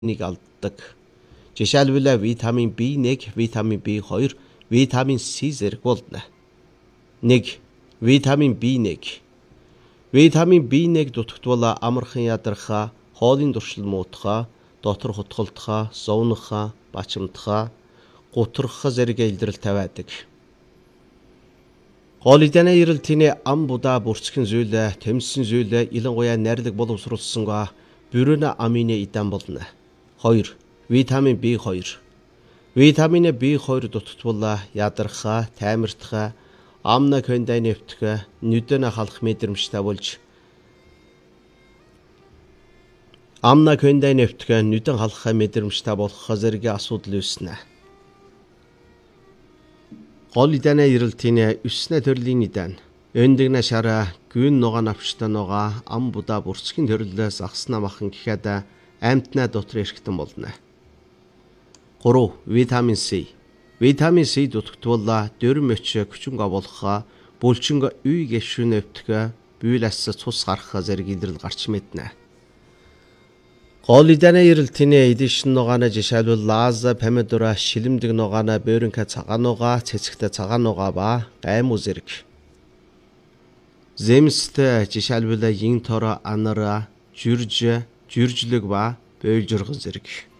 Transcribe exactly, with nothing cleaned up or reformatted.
витаминыг алддаг. Жишээлбэл витамин би нэг, витамин би хоёр, витамин C зэрэг болно. нэг. Витамин би нэг. Витамин би нэг дутагдвал амархан ядархаа, хоолын туршил муутахаа, дотор хутгалтахаа, зовнохаа, бачимдахаа, гутрахаа зэрэг илрэл тавиадаг. Хоол идэний ирэлтийн ам будаа бүрцхэн зүйлээ, тэмсэн зүйлээ илэнгуяа найрлаг боловсруулсангаа бүрэн амины идан болно. хоёр. Витамин би хоёр. Витамин би хоёр дутагдвал ядархаа, таймартахаа, амна кондай нэвтгэх, нүдэн халах мэдрэмжтэй болж амна кондай нэвтгэх, нүдэн халах мэдрэмжтэй болох зэрэг асуудал үүснэ. Хоол идэний ирэлтийн өснө төрлийн идан. Өндөгнө шараа, гүн нугаа навчтай нугаа, ам будаа бүрцхэн төрлөөс ахснаа махан гэхэд амьтнаа дотор эргэтэн болно. три. Витамин C. Витамин C дутагдвал дөр мөч хүчинг авуулах, бүлчинг үй гэшүүн өвтгө, бүйлэс цус гарах зэрэг илрэл гарч мэднэ. Хоол идэний ирэлтийн эдишн нугаана жишээлбэл лаз, помидор, шилэмдэг нугаана, бөөрөнхө цагаан нугаа, цэцэгтэй цагаан нугаа ба гаймуу зэрэг. Зэмст жишээлбэл ин тор, анар, жүрж, жүржлэг ба бөөлжөргөн зэрэг.